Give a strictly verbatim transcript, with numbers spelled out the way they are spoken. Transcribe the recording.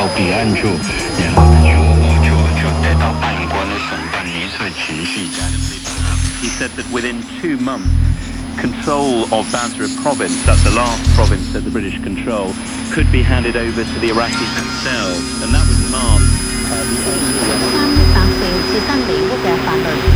到彼岸处，然后呢就就就得到判官的审判，一切程序这样。 He said that within two months, control of Basra province, that's the last province that the British control, could be handed over to the Iraqis themselves, and that would mark uh, the end. 關於百姓切身利益嘅法律。